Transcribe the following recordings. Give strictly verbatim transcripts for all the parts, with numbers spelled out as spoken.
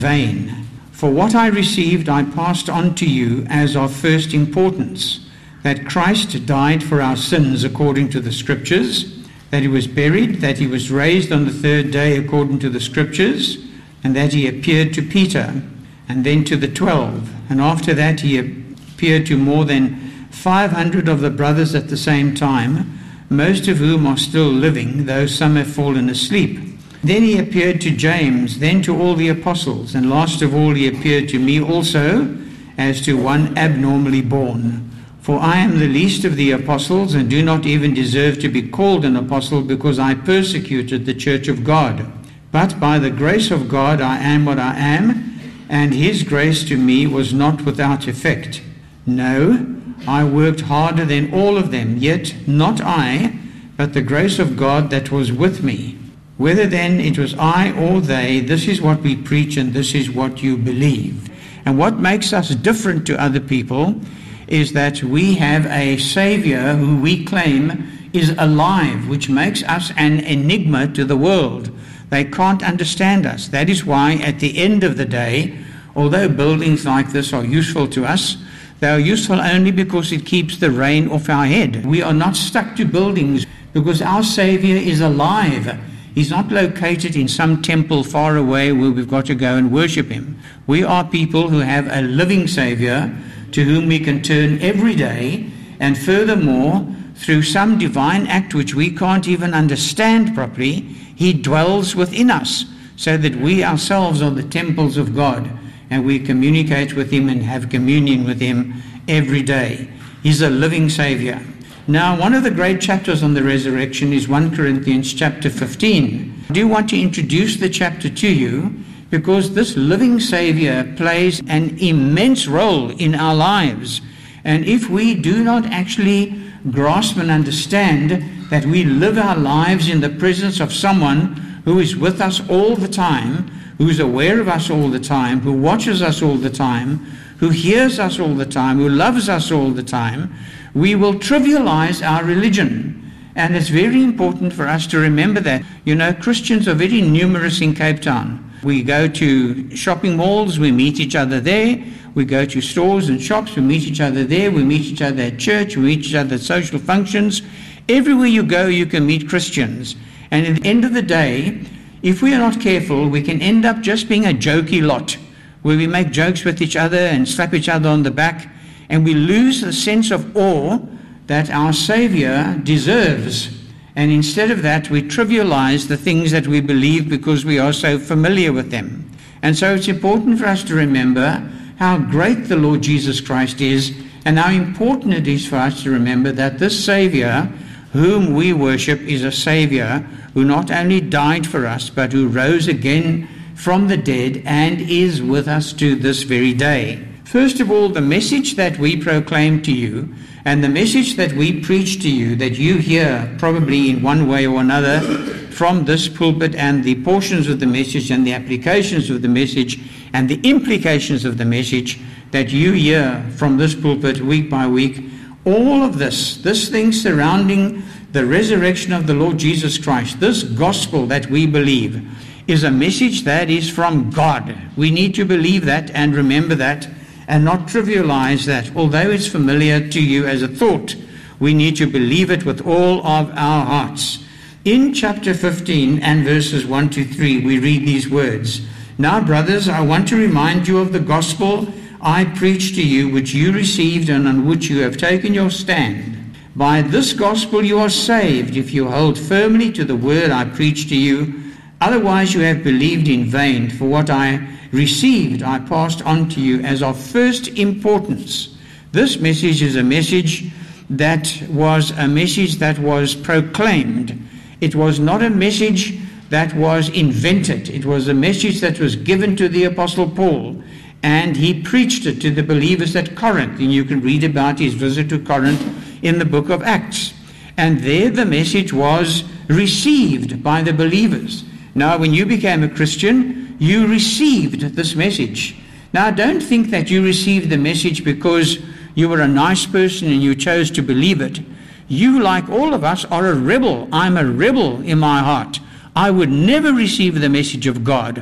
vain. For what I received I passed on to you as of first importance, that Christ died for our sins according to the Scriptures, that he was buried, that he was raised on the third day according to the Scriptures, and that he appeared to Peter, and then to the twelve. And after that he appeared to more than five hundred of the brothers at the same time, most of whom are still living, though some have fallen asleep. Then he appeared to James, then to all the apostles, and last of all he appeared to me also, as to one abnormally born. For I am the least of the apostles, and do not even deserve to be called an apostle, because I persecuted the church of God. But by the grace of God I am what I am, and his grace to me was not without effect. No, I worked harder than all of them, yet not I, but the grace of God that was with me. Whether then it was I or they, this is what we preach and this is what you believe. And what makes us different to other people is that we have a Savior who we claim is alive, which makes us an enigma to the world. They can't understand us. That is why at the end of the day, although buildings like this are useful to us, they are useful only because it keeps the rain off our head. We are not stuck to buildings because our Savior is alive. He's not located in some temple far away where we've got to go and worship him. We are people who have a living Savior to whom we can turn every day, and furthermore, through some divine act which we can't even understand properly, he dwells within us, so that we ourselves are the temples of God, and we communicate with him and have communion with him every day. He's a living Savior. Now, one of the great chapters on the resurrection is First Corinthians chapter fifteen. I do want to introduce the chapter to you because this living Savior plays an immense role in our lives. And if we do not actually grasp and understand that we live our lives in the presence of someone who is with us all the time, who is aware of us all the time, who watches us all the time, who hears us all the time, who loves us all the time, we will trivialize our religion. And it's very important for us to remember that. You know, Christians are very numerous in Cape Town. We go to shopping malls, we meet each other there. We go to stores and shops, we meet each other there. We meet each other at church, we meet each other at social functions. Everywhere you go, you can meet Christians. And at the end of the day, if we are not careful, we can end up just being a jokey lot, where we make jokes with each other and slap each other on the back, and we lose the sense of awe that our Savior deserves. And instead of that, we trivialize the things that we believe because we are so familiar with them. And so it's important for us to remember how great the Lord Jesus Christ is, and how important it is for us to remember that this Savior, whom we worship, is a Savior who not only died for us, but who rose again from the dead and is with us to this very day. First of all, the message that we proclaim to you and the message that we preach to you, that you hear probably in one way or another from this pulpit, and the portions of the message and the applications of the message and the implications of the message that you hear from this pulpit week by week, all of this, this thing surrounding the resurrection of the Lord Jesus Christ, this gospel that we believe, is a message that is from God. We need to believe that and remember that, and not trivialize that. Although it's familiar to you as a thought, we need to believe it with all of our hearts. In chapter fifteen and verses one to three, we read these words. Now, brothers, I want to remind you of the gospel I preached to you, which you received and on which you have taken your stand. By this gospel you are saved, if you hold firmly to the word I preached to you. Otherwise you have believed in vain. For what I received I passed on to you as of first importance. This message is a message that was a message that was proclaimed. It was not a message that was invented. It was a message that was given to the Apostle Paul, and he preached it to the believers at Corinth. And you can read about his visit to Corinth in the book of Acts. And there the message was received by the believers. Now, when you became a Christian, you received this message. Now, don't think that you received the message because you were a nice person and you chose to believe it. You, like all of us, are a rebel. I'm a rebel in my heart. I would never receive the message of God.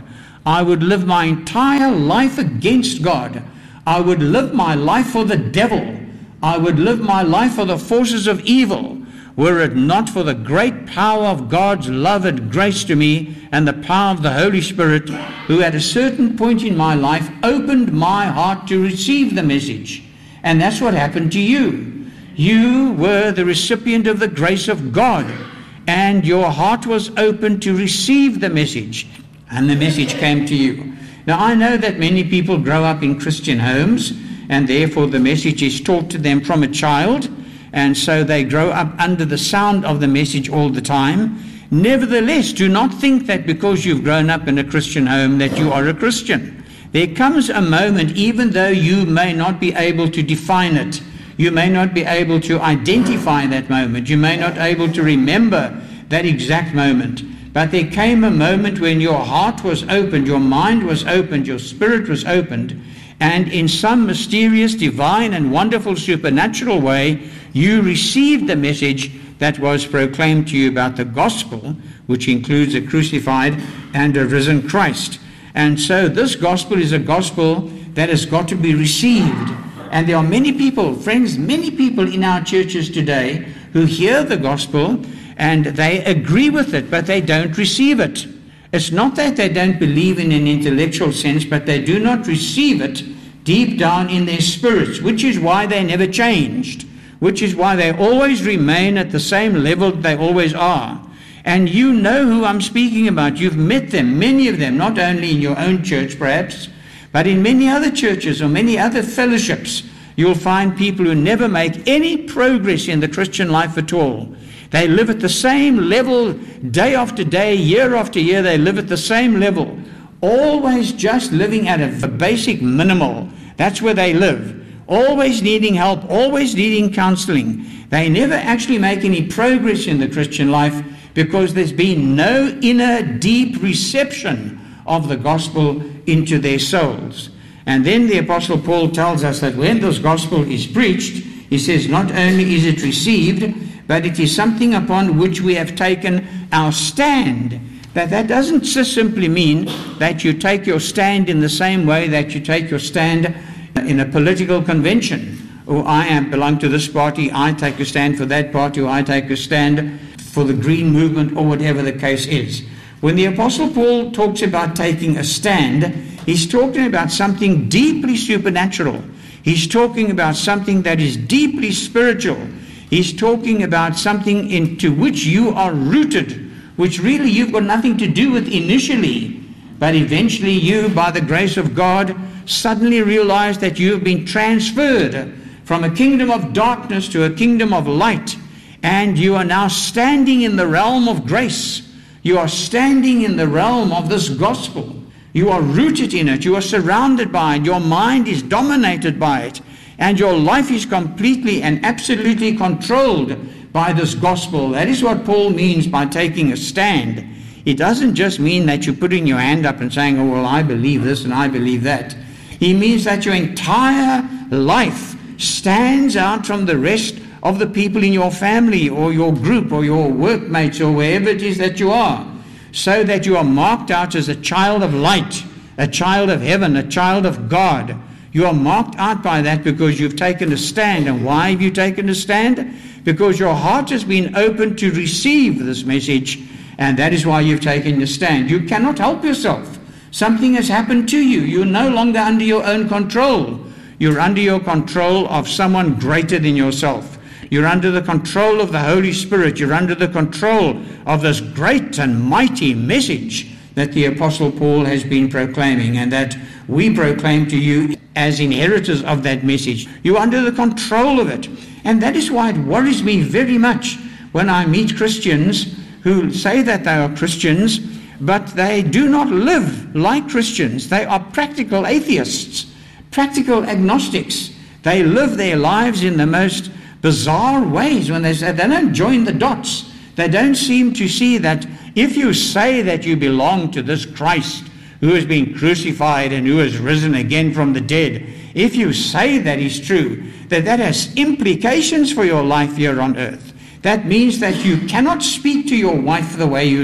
I would live my entire life against God. I would live my life for the devil. I would live my life for the forces of evil, were it not for the great power of God's love and grace to me and the power of the Holy Spirit, who at a certain point in my life opened my heart to receive the message. And that's what happened to you. You were the recipient of the grace of God, and your heart was open to receive the message, and the message came to you. Now, I know that many people grow up in Christian homes, and therefore the message is taught to them from a child, and so they grow up under the sound of the message all the time. Nevertheless, do not think that because you've grown up in a Christian home that you are a Christian. There comes a moment, even though you may not be able to define it, you may not be able to identify that moment, you may not be able to remember that exact moment, but there came a moment when your heart was opened, your mind was opened, your spirit was opened, and in some mysterious, divine, and wonderful supernatural way, you received the message that was proclaimed to you about the gospel, which includes a crucified and a risen Christ. And so this gospel is a gospel that has got to be received. And there are many people, friends, many people in our churches today who hear the gospel and they agree with it, but they don't receive it. It's not that they don't believe in an intellectual sense, but they do not receive it deep down in their spirits, which is why they never changed, which is why they always remain at the same level they always are. And you know who I'm speaking about. You've met them, many of them, not only in your own church perhaps, but in many other churches or many other fellowships. You'll find people who never make any progress in the Christian life at all. They live at the same level day after day, year after year. They live at the same level, always just living at a basic minimal. That's where they live, always needing help, always needing counseling. They never actually make any progress in the Christian life because there's been no inner deep reception of the gospel into their souls. And then the Apostle Paul tells us that when this gospel is preached, he says not only is it received, but it is something upon which we have taken our stand. That that doesn't just simply mean that you take your stand in the same way that you take your stand in a political convention. Or I am belong to this party, I take a stand for that party, or I take a stand for the green movement, or whatever the case is. When the Apostle Paul talks about taking a stand, he's talking about something deeply supernatural. He's talking about something that is deeply spiritual. He's talking about something into which you are rooted, which really you've got nothing to do with initially, but eventually you, by the grace of God, suddenly realize that you have been transferred from a kingdom of darkness to a kingdom of light, and you are now standing in the realm of grace. You are standing in the realm of this gospel. You are rooted in it. You are surrounded by it. Your mind is dominated by it. And your life is completely and absolutely controlled by this gospel. That is what Paul means by taking a stand. It doesn't just mean that you're putting your hand up and saying, oh, well, I believe this and I believe that. He means that your entire life stands out from the rest of the people in your family or your group or your workmates or wherever it is that you are, so that you are marked out as a child of light, a child of heaven, a child of God. You are marked out by that because you've taken a stand. And why have you taken a stand? Because your heart has been open to receive this message, and that is why you've taken a stand. You cannot help yourself. Something has happened to you. You're no longer under your own control. You're under your control of someone greater than yourself. You're under the control of the Holy Spirit. You're under the control of this great and mighty message that the Apostle Paul has been proclaiming, and that we proclaim to you as inheritors of that message. You're under the control of it. And that is why it worries me very much when I meet Christians who say that they are Christians, but they do not live like Christians. They are practical atheists, practical agnostics. They live their lives in the most bizarre ways when they say they don't join the dots. They don't seem to see that if you say that you belong to this Christ who has been crucified and who has risen again from the dead, if you say that is true, that that has implications for your life here on earth. That means that you cannot speak to your wife the way you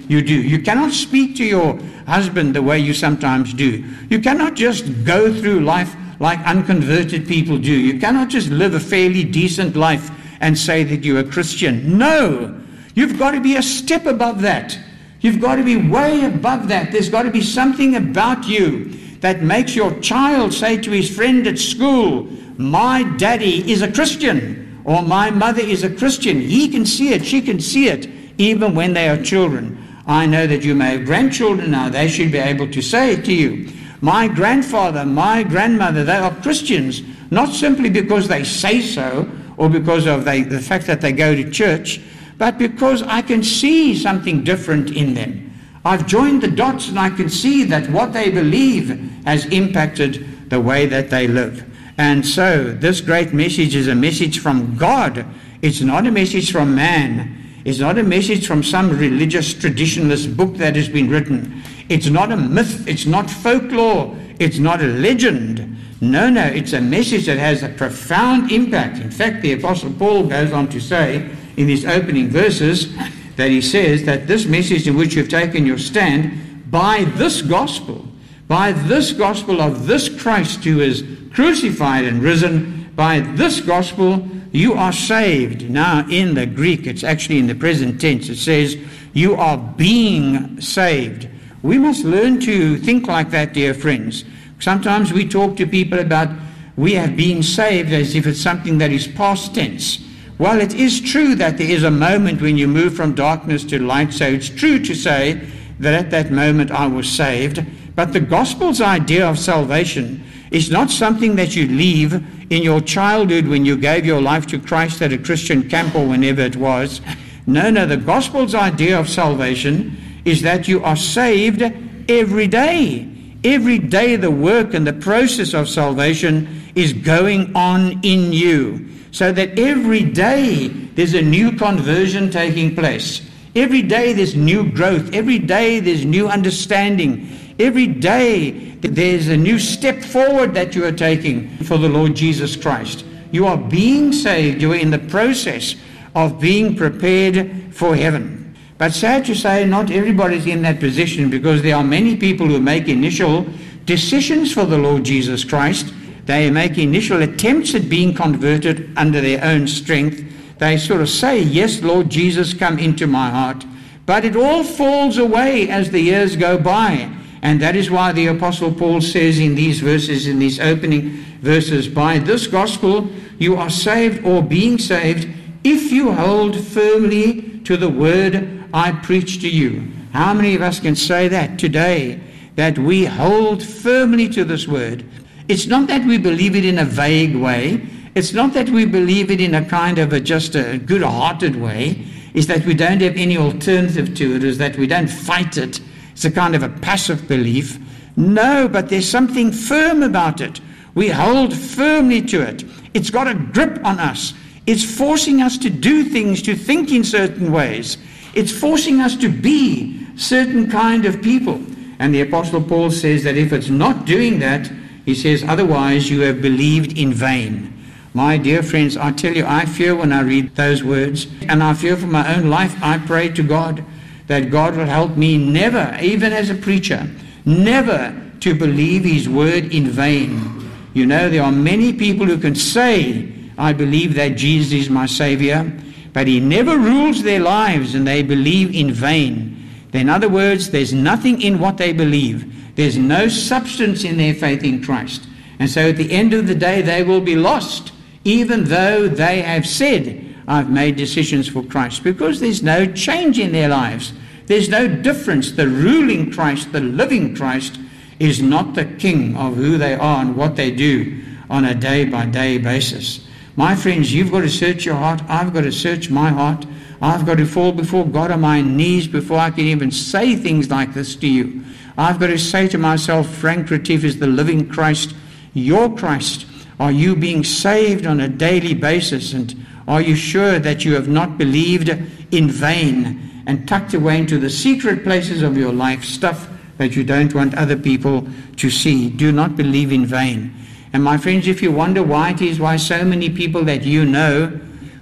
you do. You cannot speak to your husband the way you sometimes do. You cannot just go through life like unconverted people do. You cannot just live a fairly decent life and say that you're a Christian. No, you've got to be a step above that. You've got to be way above that. There's got to be something about you that makes your child say to his friend at school, my daddy is a Christian, or my mother is a Christian. He can see it, she can see it, even when they are children. I know that you may have grandchildren now. They should be able to say it to you. My grandfather, my grandmother, they are Christians, not simply because they say so, or because of they, the fact that they go to church, but because I can see something different in them. I've joined the dots and I can see that what they believe has impacted the way that they live. And so this great message is a message from God. It's not a message from man. It's not a message from some religious traditionalist book that has been written. It's not a myth. It's not folklore. It's not a legend. No, no, it's a message that has a profound impact. In fact, the Apostle Paul goes on to say in his opening verses that he says that this message in which you've taken your stand, by this gospel, by this gospel of this Christ who is crucified and risen, by this gospel you are saved. Now in the Greek, it's actually in the present tense, it says you are being saved. We must learn to think like that, dear friends. Sometimes we talk to people about we have been saved as if it's something that is past tense. Well, it is true that there is a moment when you move from darkness to light, so it's true to say that at that moment I was saved. But the gospel's idea of salvation is not something that you leave in your childhood when you gave your life to Christ at a Christian camp or whenever it was. No, no, the gospel's idea of salvation is that you are saved every day. Every day the work and the process of salvation is going on in you. So that every day there's a new conversion taking place. Every day there's new growth. Every day there's new understanding. Every day there's a new step forward that you are taking for the Lord Jesus Christ. You are being saved. You are in the process of being prepared for heaven. But sad to say, not everybody's in that position, because there are many people who make initial decisions for the Lord Jesus Christ. They make initial attempts at being converted under their own strength. They sort of say, yes, Lord Jesus, come into my heart. But it all falls away as the years go by. And that is why the Apostle Paul says in these verses, in these opening verses, by this gospel you are saved, or being saved, if you hold firmly to the word I preach to you. How many of us can say that today, that we hold firmly to this word? It's not that we believe it in a vague way. It's not that we believe it in a kind of a just a good-hearted way. It's that we don't have any alternative to it. Is that we don't fight it. It's a kind of a passive belief. No, but there's something firm about it. We hold firmly to it. It's got a grip on us. It's forcing us to do things, to think in certain ways. It's forcing us to be certain kind of people. And the Apostle Paul says that if it's not doing that, he says, otherwise you have believed in vain. My dear friends, I tell you, I fear when I read those words, and I fear for my own life. I pray to God that God will help me never, even as a preacher, never to believe his word in vain. You know, there are many people who can say, I believe that Jesus is my Savior, but he never rules their lives, and they believe in vain. In other words, there's nothing in what they believe. There's no substance in their faith in Christ. And so at the end of the day, they will be lost, even though they have said, I've made decisions for Christ, because there's no change in their lives. There's no difference. The ruling Christ, the living Christ, is not the king of who they are and what they do on a day-by-day basis. My friends, you've got to search your heart. I've got to search my heart. I've got to fall before God on my knees before I can even say things like this to you. I've got to say to myself, Frank Retief is the living Christ, your Christ. Are you being saved on a daily basis? And are you sure that you have not believed in vain and tucked away into the secret places of your life stuff that you don't want other people to see? Do not believe in vain. And my friends, if you wonder why it is why so many people that you know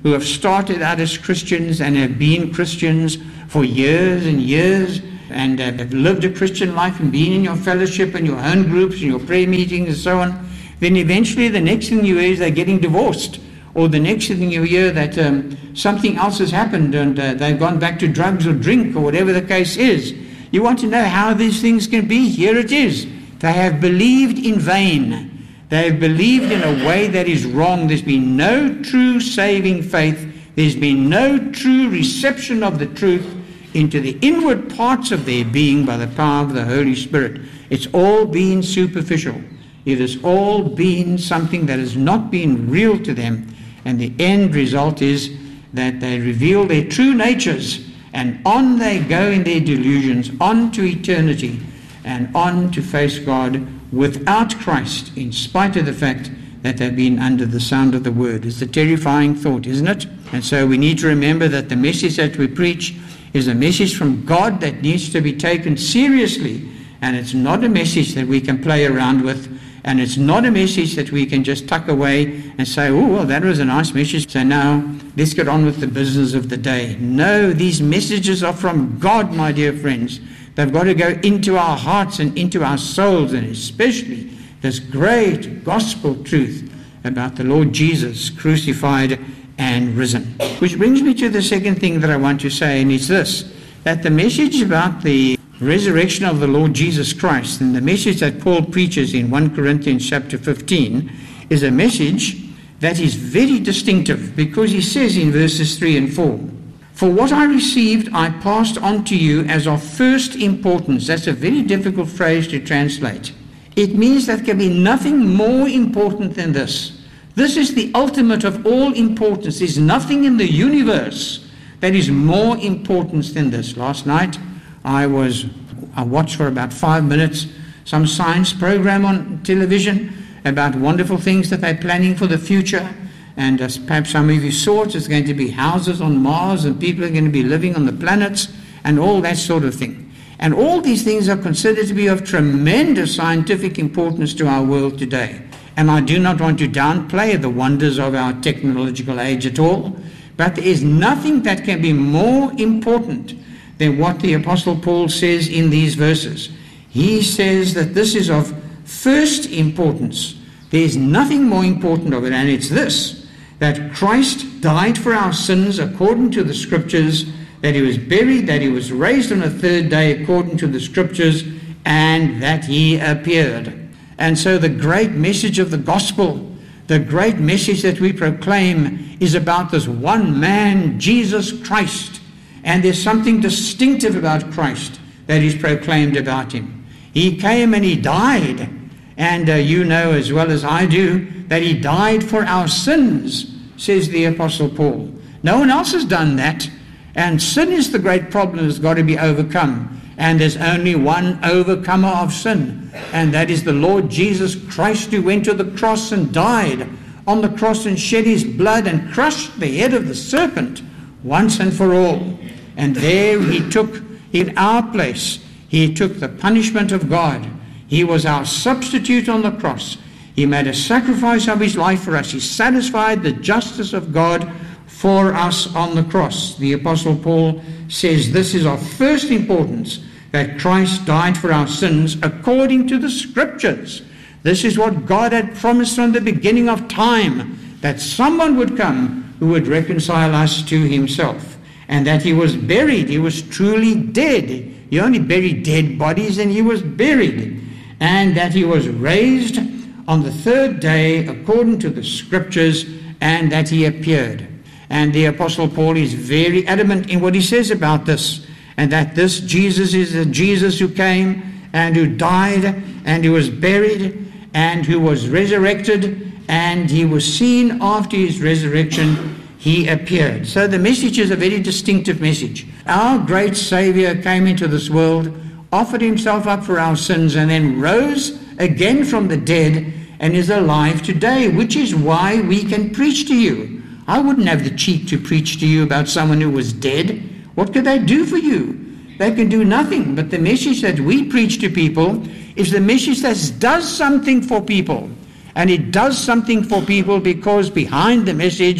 who have started out as Christians and have been Christians for years and years and uh, have lived a Christian life and been in your fellowship and your home groups and your prayer meetings and so on, then eventually the next thing you hear is they're getting divorced, or the next thing you hear that um, something else has happened and uh, they've gone back to drugs or drink or whatever the case is. You want to know how these things can be? Here it is. They have believed in vain. They have believed in a way that is wrong. There's been no true saving faith. There's been no true reception of the truth into the inward parts of their being by the power of the Holy Spirit. It's all been superficial. It has all been something that has not been real to them. And the end result is that they reveal their true natures, and on they go in their delusions, on to eternity, and on to face God without Christ, in spite of the fact that they've been under the sound of the word. It's a terrifying thought, isn't it? And so we need to remember that the message that we preach is a message from God that needs to be taken seriously, and it's not a message that we can play around with, and it's not a message that we can just tuck away and say, oh, well, that was a nice message, so now let's get on with the business of the day. No, these messages are from God, my dear friends. They've got to go into our hearts and into our souls, and especially this great gospel truth about the Lord Jesus crucified and risen. Which brings me to the second thing that I want to say, and it's this, that the message about the resurrection of the Lord Jesus Christ and the message that Paul preaches in First Corinthians chapter fifteen is a message that is very distinctive, because he says in verses three and four, for what I received I passed on to you as of first importance. That's a very difficult phrase to translate. It means that there can be nothing more important than this. This is the ultimate of all importance. There's nothing in the universe that is more important than this. Last night I was, I watched for about five minutes some science program on television about wonderful things that they're planning for the future. And as perhaps some of you saw it, it's going to be houses on Mars and people are going to be living on the planets and all that sort of thing. And all these things are considered to be of tremendous scientific importance to our world today. And I do not want to downplay the wonders of our technological age at all, but there is nothing that can be more important than what the Apostle Paul says in these verses. He says that this is of first importance. There is nothing more important of it, and it's this, that Christ died for our sins according to the Scriptures, that he was buried, that he was raised on the third day according to the Scriptures, and that he appeared. And so the great message of the gospel, the great message that we proclaim, is about this one man, Jesus Christ. And there's something distinctive about Christ that is proclaimed about him. He came and he died. And uh, you know as well as I do that he died for our sins, says the Apostle Paul. No one else has done that. And sin is the great problem that's got to be overcome. And there's only one overcomer of sin, and that is the Lord Jesus Christ, who went to the cross and died on the cross and shed his blood and crushed the head of the serpent once and for all. And there he took, in our place, he took the punishment of God. He was our substitute on the cross. He made a sacrifice of his life for us. He satisfied the justice of God for us on the cross. The Apostle Paul says this is of first importance, that Christ died for our sins according to the Scriptures. This is what God had promised from the beginning of time, that someone would come who would reconcile us to himself, and that he was buried. He was truly dead. He only buried dead bodies, and he was buried. And that he was raised on the third day according to the Scriptures, and that he appeared. And the Apostle Paul is very adamant in what he says about this, and that this Jesus is the Jesus who came and who died and who was buried and who was resurrected, and he was seen after his resurrection. He appeared. So the message is a very distinctive message. Our great Savior came into this world, offered himself up for our sins, and then rose again from the dead and is alive today, which is why we can preach to you. I wouldn't have the cheek to preach to you about someone who was dead. What could they do for you? They can do nothing. But the message that we preach to people is the message that does something for people. And it does something for people because behind the message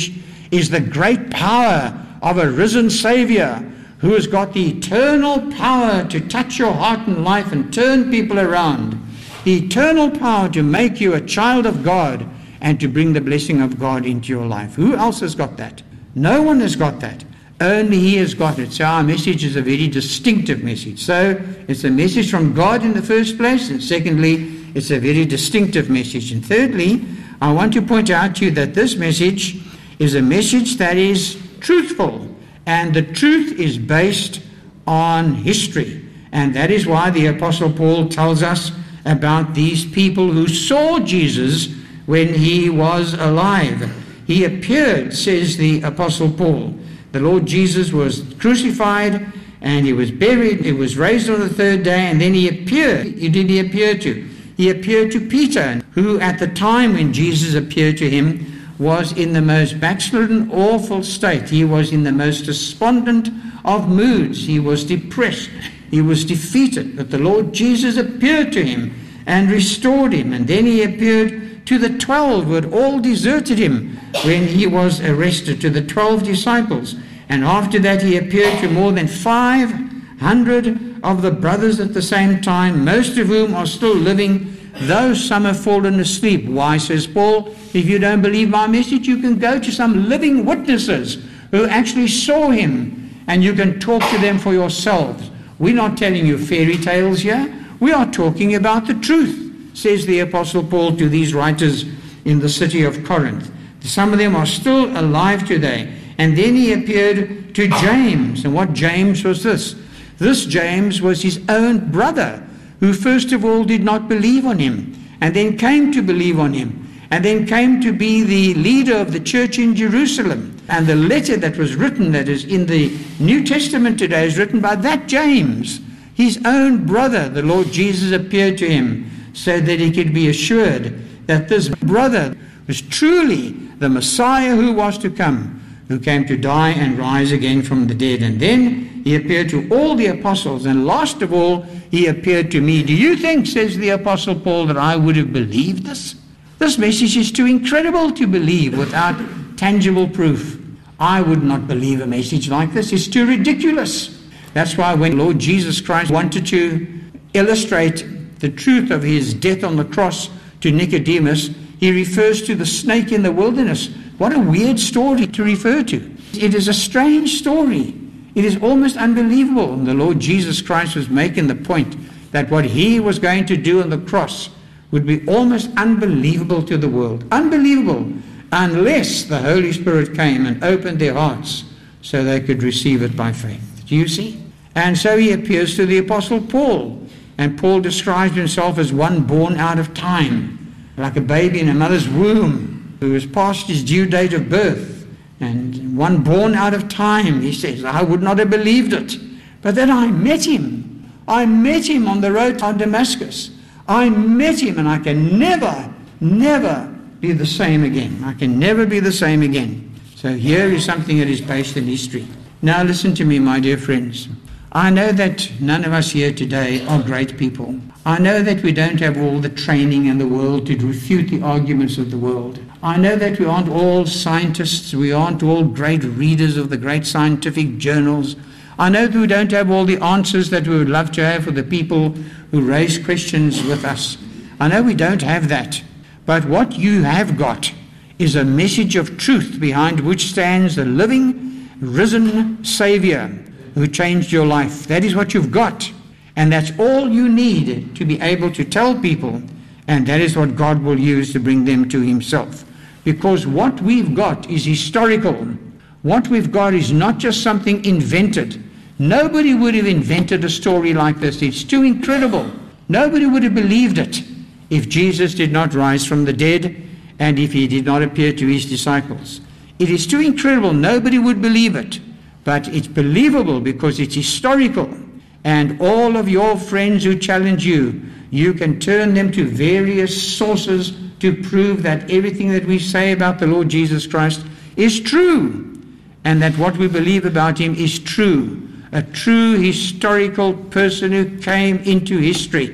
is the great power of a risen Savior who has got the eternal power to touch your heart and life and turn people around. The eternal power to make you a child of God and to bring the blessing of God into your life. Who else has got that? No one has got that. Only He has got it. So our message is a very distinctive message. So it's a message from God in the first place, and secondly, it's a very distinctive message. And thirdly, I want to point out to you that this message is a message that is truthful, and the truth is based on history. And that is why the Apostle Paul tells us about these people who saw Jesus when He was alive. He appeared, says the Apostle Paul. The Lord Jesus was crucified, and He was buried, He was raised on the third day, and then He appeared. Who did He appear to? He appeared to Peter, who at the time when Jesus appeared to him was in the most backslidden, awful state. He was in the most despondent of moods. He was depressed. He was defeated. But the Lord Jesus appeared to him and restored him. And then He appeared to the twelve who had all deserted Him when He was arrested, to the twelve disciples. And after that He appeared to more than five hundred of the brothers at the same time, most of whom are still living, though some have fallen asleep. Why, says Paul, if you don't believe my message, you can go to some living witnesses who actually saw Him, and you can talk to them for yourselves. We're not telling you fairy tales here. We are talking about the truth, says the Apostle Paul to these writers in the city of Corinth. Some of them are still alive today. And then He appeared to James. And what James was this? This James was his own brother, who first of all did not believe on Him, and then came to believe on Him, and then came to be the leader of the church in Jerusalem. And the letter that was written, that is in the New Testament today, is written by that James, his own brother. The Lord Jesus appeared to him so that he could be assured that this brother was truly the Messiah who was to come, who came to die and rise again from the dead. And then He appeared to all the apostles, and last of all, He appeared to me. Do you think, says the Apostle Paul, that I would have believed this? This message is too incredible to believe without tangible proof. I would not believe a message like this. It's too ridiculous. That's why when Lord Jesus Christ wanted to illustrate the truth of His death on the cross to Nicodemus, He refers to the snake in the wilderness. What a weird story to refer to. It is a strange story. It is almost unbelievable. And the Lord Jesus Christ was making the point that what He was going to do on the cross would be almost unbelievable to the world. Unbelievable, unless the Holy Spirit came and opened their hearts so they could receive it by faith. Do you see? And so He appears to the Apostle Paul. And Paul describes himself as one born out of time, like a baby in a mother's womb, who has passed his due date of birth, and one born out of time. He says, I would not have believed it. But then I met Him. I met Him on the road to Damascus. I met Him, and I can never, never be the same again. I can never be the same again. So here is something that is based in history. Now listen to me, my dear friends. I know that none of us here today are great people. I know that we don't have all the training in the world to refute the arguments of the world. I know that we aren't all scientists. We aren't all great readers of the great scientific journals. I know that we don't have all the answers that we would love to have for the people who raise questions with us. I know we don't have that. But what you have got is a message of truth behind which stands the living, risen Savior who changed your life. That is what you've got. And that's all you need to be able to tell people. And that is what God will use to bring them to Himself. Because what we've got is historical. What we've got is not just something invented. Nobody would have invented a story like this. It's too incredible. Nobody would have believed it if Jesus did not rise from the dead and if He did not appear to His disciples. It is too incredible. Nobody would believe it. But it's believable because it's historical. And all of your friends who challenge you, you can turn them to various sources to prove that everything that we say about the Lord Jesus Christ is true. And that what we believe about Him is true. A true historical person who came into history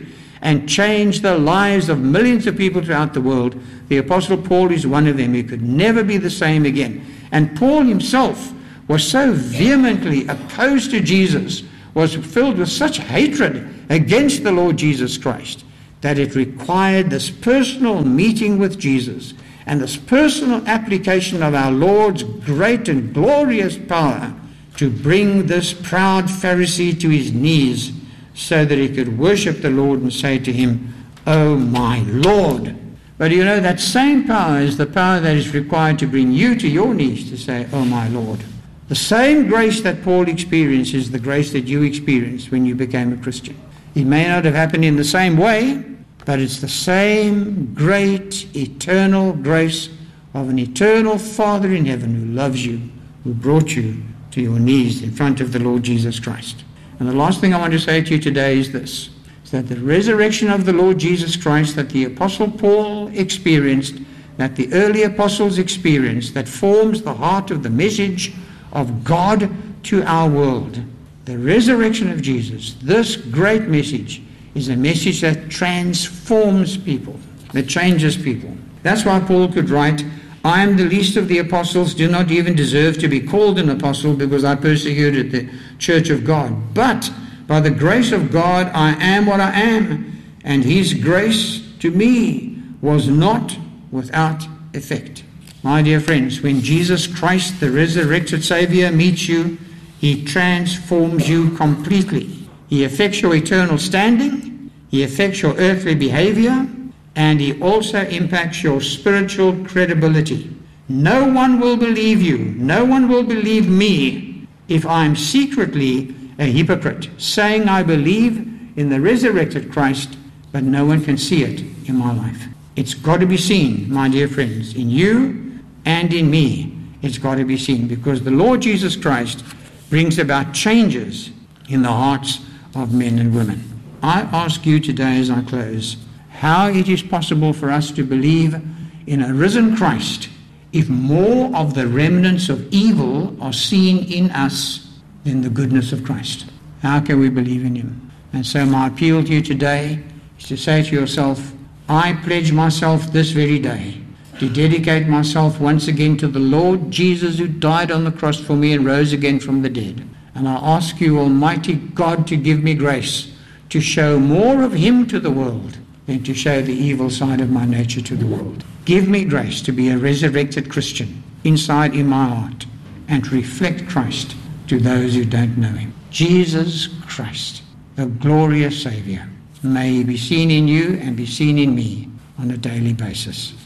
and changed the lives of millions of people throughout the world. The Apostle Paul is one of them. He could never be the same again. And Paul himself was so vehemently opposed to Jesus, was filled with such hatred against the Lord Jesus Christ, that it required this personal meeting with Jesus and this personal application of our Lord's great and glorious power to bring this proud Pharisee to his knees so that he could worship the Lord and say to him, "Oh my Lord." But you know, that same power is the power that is required to bring you to your knees to say, "Oh my Lord." The same grace that Paul experienced is the grace that you experienced when you became a Christian. It may not have happened in the same way, but it's the same great eternal grace of an eternal Father in heaven who loves you, who brought you to your knees in front of the Lord Jesus Christ. And the last thing I want to say to you today is this, is that the resurrection of the Lord Jesus Christ that the Apostle Paul experienced, that the early apostles experienced, that forms the heart of the message of God to our world. The resurrection of Jesus, this great message, is a message that transforms people, that changes people. That's why Paul could write, "I am the least of the apostles, do not even deserve to be called an apostle because I persecuted the church of God. But by the grace of God I am what I am, and his grace to me was not without effect." My dear friends, when Jesus Christ, the resurrected Savior, meets you, he transforms you completely. He affects your eternal standing, he affects your earthly behavior, and he also impacts your spiritual credibility. No one will believe you, no one will believe me if I'm secretly a hypocrite, saying I believe in the resurrected Christ, but no one can see it in my life. It's got to be seen, my dear friends, in you and in me. It's got to be seen, because the Lord Jesus Christ brings about changes in the hearts of men and women. I ask you today as I close, how it is possible for us to believe in a risen Christ if more of the remnants of evil are seen in us than the goodness of Christ. How can we believe in him? And so my appeal to you today is to say to yourself, I pledge myself this very day to dedicate myself once again to the Lord Jesus, who died on the cross for me and rose again from the dead. And I ask you, Almighty God, to give me grace to show more of him to the world than to show the evil side of my nature to the world. Give me grace to be a resurrected Christian inside in my heart and to reflect Christ to those who don't know him. Jesus Christ, the glorious Savior, may he be seen in you and be seen in me on a daily basis.